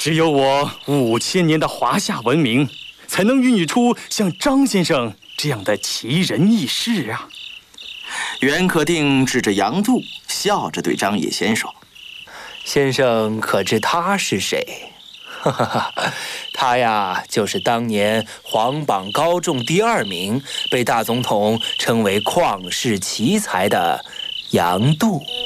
只有我5000年的华夏文明，才能孕育出像张先生这样的奇人异事啊！ 袁可定指着杨度，笑着对张野先说：“ 先生可知他是谁？哈哈哈，他呀，就是当年皇榜高中第2名，被大总统称为旷世奇才的杨度。”